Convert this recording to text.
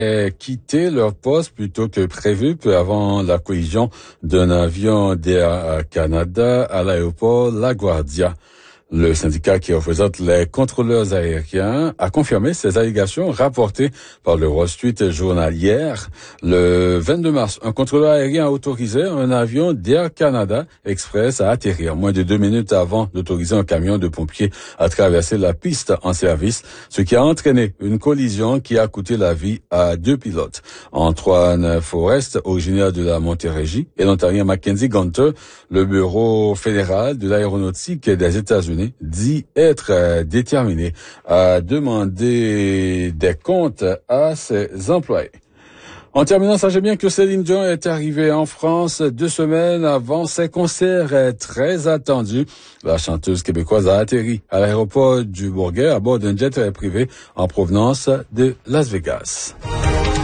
quitté leur poste plutôt que prévu peu avant la collision d'un avion d'Air Canada à l'aéroport LaGuardia. Le syndicat qui représente les contrôleurs aériens a confirmé ces allégations rapportées par le Wall Street Journal hier. Le 22 mars, un contrôleur aérien a autorisé un avion d'Air Canada Express à atterrir moins de 2 minutes avant d'autoriser un camion de pompiers à traverser la piste en service, ce qui a entraîné une collision qui a coûté la vie à 2 pilotes. Antoine Forrest, originaire de la Montérégie, et l'Ontarien Mackenzie Gunter, le Bureau fédéral de l'aéronautique des États-Unis, dit être déterminé à demander des comptes à ses employés. En terminant, sachez bien que Céline Dion est arrivée en France 2 semaines avant ses concerts très attendus. La chanteuse québécoise a atterri à l'aéroport du Bourget à bord d'un jet privé en provenance de Las Vegas.